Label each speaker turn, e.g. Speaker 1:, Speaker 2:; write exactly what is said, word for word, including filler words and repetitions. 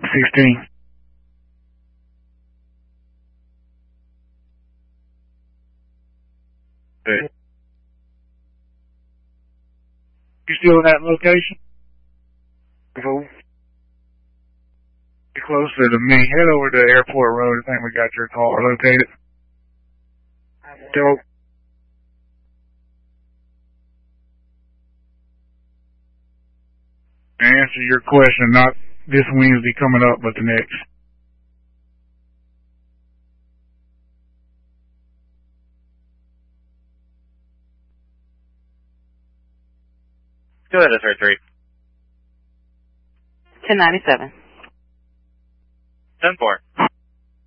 Speaker 1: sixteen. Hey. You still in that location? Fool. You're closer to me. Head over to Airport Road. I think we got your car located. Dope. To answer your question, not this Wednesday coming up, but the next.
Speaker 2: Go ahead, S R three.
Speaker 3: ten ninety-seven.
Speaker 2: ten four.